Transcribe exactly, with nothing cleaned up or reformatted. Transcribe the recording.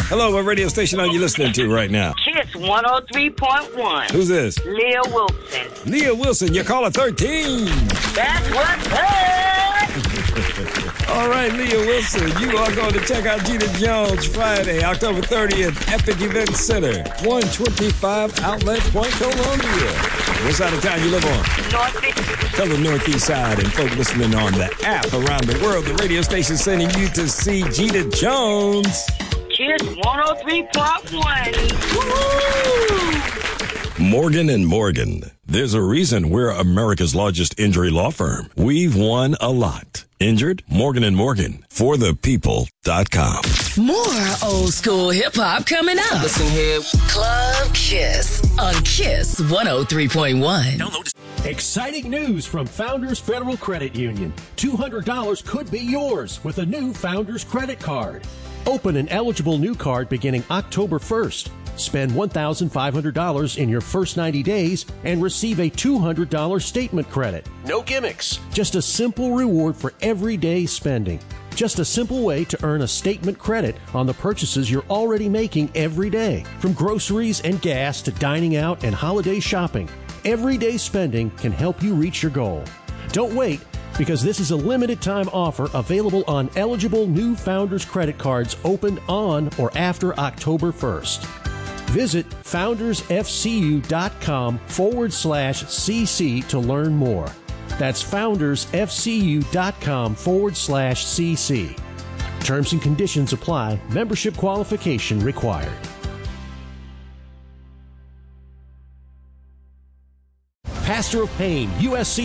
Hello, what radio station are you listening to right now? Kiss one oh three point one. Who's this? Leah Wilson. Leah Wilson, you're caller thirteen. That's what's up. All right, Leah Wilson, you are going to check out Gina Jones Friday, October thirtieth, Epic Event Center, one twenty-five Outlet Point, Columbia. What side of town you live on? Northeast. Tell the Northeast side and folk listening on the app around the world, the radio station sending you to see Gina Jones. Kiss one oh three point one. Woo! Morgan and Morgan. There's a reason we're America's largest injury law firm. We've won a lot. Injured? Morgan and Morgan. For the people dot com. More old school hip hop coming up. Listen here. Club Kiss on Kiss one oh three point one. Exciting news from Founders Federal Credit Union. two hundred dollars could be yours with a new Founders Credit Card. Open an eligible new card beginning October first. Spend one thousand five hundred dollars in your first ninety days and receive a two hundred dollars statement credit. No gimmicks. Just a simple reward for everyday spending. Just a simple way to earn a statement credit on the purchases you're already making every day. From groceries and gas to dining out and holiday shopping, everyday spending can help you reach your goal. Don't wait, because this is a limited time offer available on eligible new Founders credit cards opened on or after October first. Visit foundersfcu.com forward slash CC to learn more. That's foundersfcu.com forward slash CC. Terms and conditions apply. Membership qualification required. Pastor of Pain, U S C